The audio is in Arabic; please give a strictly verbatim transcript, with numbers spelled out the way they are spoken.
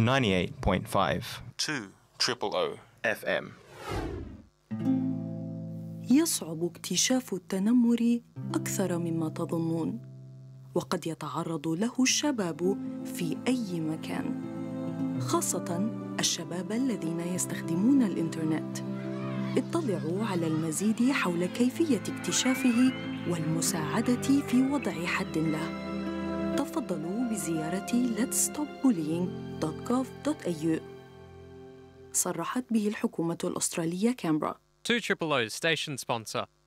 ninety-eight point five two triple O إف إم. يصعب اكتشاف التنمر أكثر مما تظنون، وقد يتعرض له الشباب في أي مكان، خاصة الشباب الذين يستخدمون الإنترنت. اطلعوا على المزيد حول كيفية اكتشافه والمساعدة في وضع حد له. تفضلوا بزيارة let's stop bullying dot gov dot a u. صرحت به الحكومة الأسترالية كامبرا. two triple O station sponsor.